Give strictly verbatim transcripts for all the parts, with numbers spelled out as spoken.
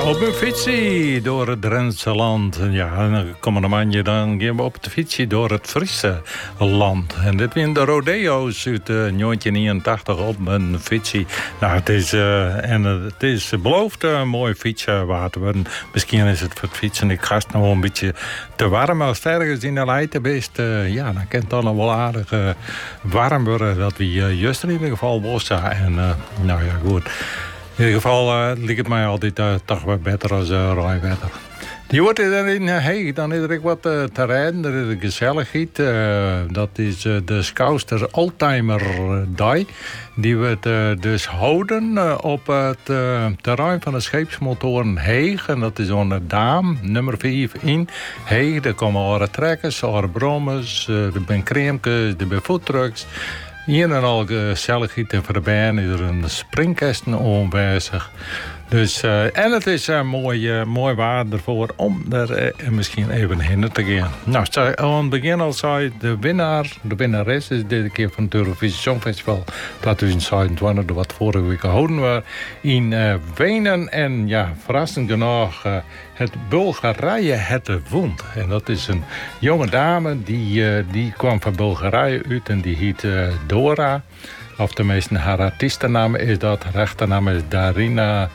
Op een fietsie door het Drentse land. Ja, en dan komen een manje, dan gaan we op de fietsie door het Friese land. En dit zijn de rodeo's uit uh, negentien eenentachtig op een fietsie. Nou, het is, uh, en uh, het is beloofd uh, een mooi fietsen waard te worden. Misschien is het voor het fietsen, ik ga het nog een beetje te warm. Als het ergens in de leiden best, uh, ja, dan kan het dan nog wel aardig uh, warm worden. Dat we uh, juist in ieder geval bossen. En uh, nou ja, goed. In ieder geval uh, lijkt het mij altijd uh, toch wat beter als uh, rijwetter. Die wordt er in, uh, hey, dan is er ook wat uh, te rijden, er is een gezelligheid. Uh, dat is uh, de Scouster Oldtimer Day. Die wordt uh, dus houden uh, op het uh, terrein van de scheepsmotoren Heeg. En dat is onder Daam, nummer vijf in Heeg. Daar komen alle trekkers, alle brommers, uh, er zijn kreemkes, er zijn foodtrucks. Hier en al gezelligheid en voor de baan is er een springkasten aanwezig. Dus, uh, en het is uh, mooi, uh, mooi waard ervoor om er uh, misschien even heen te gaan. Nou, aan het begin al zei de winnaar, de winnares is dit keer van het Eurovisie Songfestival twintig zevenentwintig, wat vorige week gehouden was in uh, Wenen. En ja, verrassend genoeg, uh, het Bulgarije het wond. En dat is een jonge dame die, uh, die kwam van Bulgarije uit en die heet uh, Dora. Of tenminste, haar artiestennaam is dat. Haar rechternaam is Darina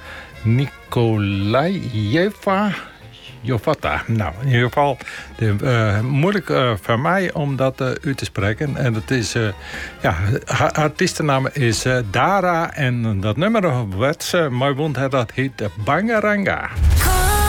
Nikolajeva Jovata. Nou, in ieder geval de, uh, moeilijk uh, voor mij om dat uh, uit te spreken. En dat is, uh, ja, haar artiestennaam is uh, Dara. En dat nummer werd ze, maar wond hij dat heet Bangaranga.